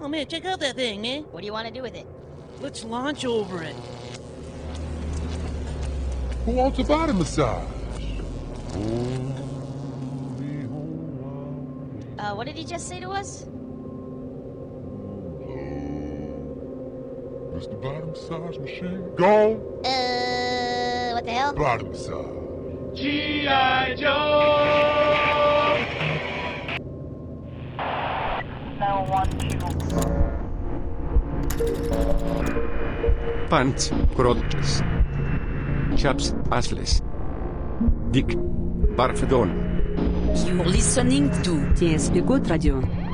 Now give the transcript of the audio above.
Oh, man, check out that thing, man. What do you want to do with it? Let's launch over it. Who wants a body massage? What did he just say to us? Mr. Body Massage Machine. Go! What the hell? Body massage. G.I. Joe! 912. Pants, Crotches. Chaps, Asles. Dick. Barfedon. You're listening to TSP Code Radio.